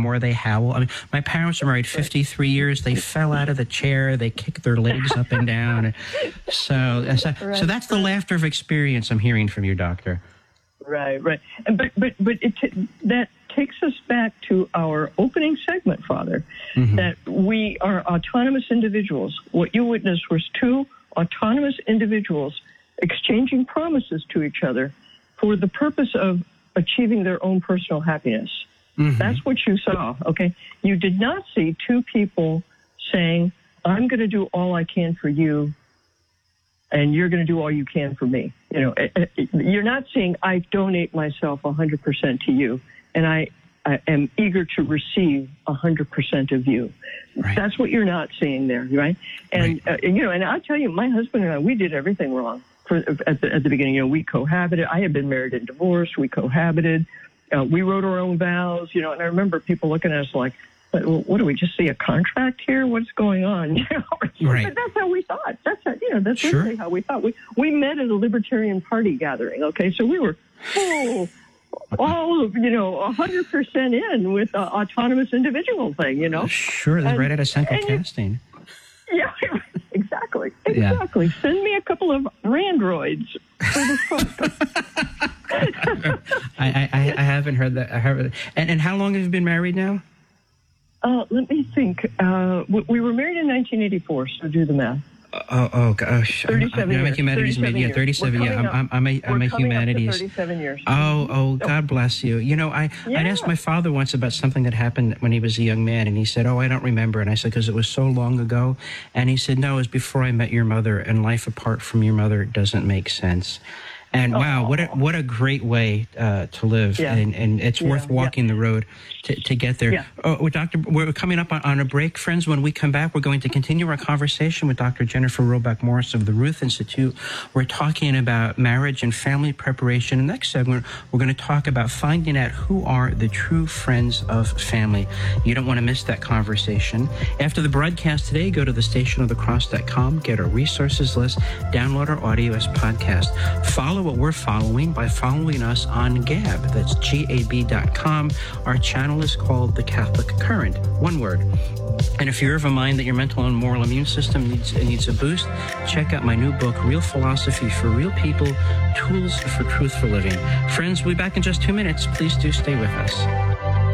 more they howl. I mean, my parents were married 53 years. They fell out of the chair. They kicked their legs up and down. So that's the laughter of experience I'm hearing from you, Doctor. Right. But that takes us back to our opening segment, Father, that we are autonomous individuals. What you witnessed was two autonomous individuals exchanging promises to each other for the purpose of achieving their own personal happiness. That's what you saw, okay? You did not see two people saying, I'm going to do all I can for you, and you're going to do all you can for me. You know, you're not saying, I donate myself 100% to you, and I am eager to receive 100% of you. Right. That's what you're not seeing there, right? And, and I'll tell you, my husband and I, we did everything wrong at the beginning. You know, we cohabited. I had been married and divorced. We cohabited. We wrote our own vows, you know, and I remember people looking at us like, what do we just see a contract here? What's going on? You know? Right. But that's how we thought. That's really how we thought. We met at a Libertarian Party gathering. Okay, so we were all 100% in with the autonomous individual thing. You know, sure, that's right out of Central Casting. Yeah, exactly. Yeah. Send me a couple of Randroids for this podcast. I haven't heard that. And how long have you been married now? Let me think. We were married in 1984, so do the math. Oh gosh. 37 years. I'm a humanities major. Yeah, 37. Yeah, I'm a humanities. 37 years. Oh, God bless you. You know, I'd asked my father once about something that happened when he was a young man, and he said, I don't remember. And I said, because it was so long ago. And he said, no, it was before I met your mother, and life apart from your mother doesn't make sense. And wow, what a great way to live, and it's worth walking the road to get there. Yeah. Doctor, we're coming up on a break, friends. When we come back, we're going to continue our conversation with Dr. Jennifer Roback Morris of the Ruth Institute. We're talking about marriage and family preparation. In the next segment, we're going to talk about finding out who are the true friends of family. You don't want to miss that conversation. After the broadcast today, go to thestationofthecross.com, get our resources list, download our audio as podcast. Follow what we're following by following us on Gab. That's gab.com. Our channel is called The Catholic Current. One word. And if you're of a mind that your mental and moral immune system needs a boost, check out my new book, Real Philosophy for Real People, Tools for Truthful Living. Friends, we'll be back in just 2 minutes. Please do stay with us.